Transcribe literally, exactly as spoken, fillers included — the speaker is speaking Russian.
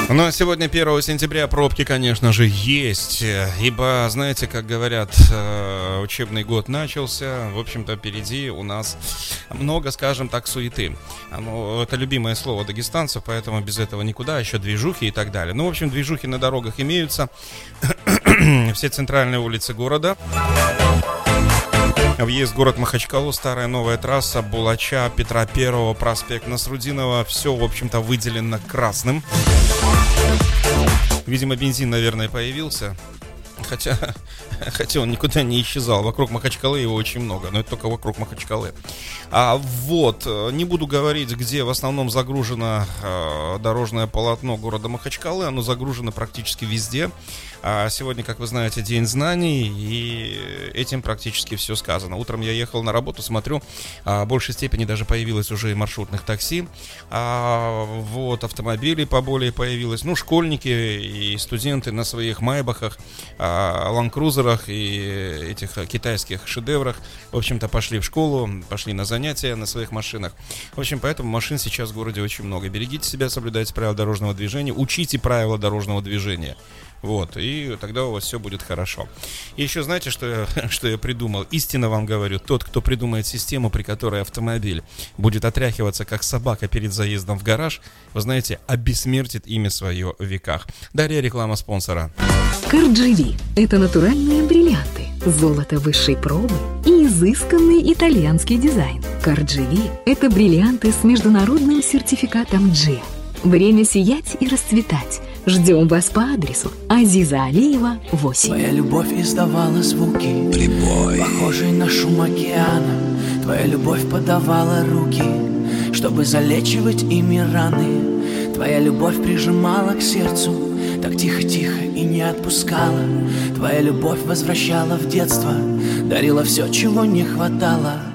Ну а сегодня, первого сентября, пробки, конечно же, есть. Ибо, знаете, как говорят, учебный год начался. В общем-то, впереди у нас много, скажем так, суеты. Ну, это любимое слово дагестанцев, поэтому без этого никуда. Еще движухи и так далее. Ну, в общем, движухи на дорогах имеются. Все центральные улицы города. Въезд в город Махачкалу, старая новая трасса, Булача, Петра Первого, проспект Насрудинова. Все, в общем-то, выделено красным. Видимо, бензин, наверное, появился. Хотя, хотя он никуда не исчезал. Вокруг Махачкалы его очень много, но это только вокруг Махачкалы. А вот, не буду говорить, где в основном загружено э, дорожное полотно города Махачкалы. Оно загружено практически везде. А сегодня, как вы знаете, День знаний, и этим практически все сказано. Утром я ехал на работу, смотрю, а, в большей степени даже появилось уже и маршрутных такси. А, вот, автомобилей поболее появилось. Ну, школьники и студенты на своих майбахах, а, ландкрузерах и этих китайских шедеврах, в общем-то, пошли в школу, пошли на занятия на своих машинах. В общем, поэтому машин сейчас в городе очень много. Берегите себя, соблюдайте правила дорожного движения, учите правила дорожного движения. Вот, и тогда у вас все будет хорошо. И еще знаете, что я, что я придумал? Истинно вам говорю, тот, кто придумает систему, при которой автомобиль будет отряхиваться, как собака перед заездом в гараж, вы знаете, обессмертит имя свое в веках. Далее реклама спонсора. Кардживи – это натуральные бриллианты, золото высшей пробы и изысканный итальянский дизайн. Кардживи – это бриллианты с международным сертификатом джи. Время сиять и расцветать. Ждем вас по адресу Азиза Алиева, восемь. Твоя любовь издавала звуки, прибой, похожий на шум океана. Твоя любовь подавала руки, чтобы залечивать ими раны. Твоя любовь прижимала к сердцу, так тихо-тихо и не отпускала. Твоя любовь возвращала в детство, дарила все, чего не хватало.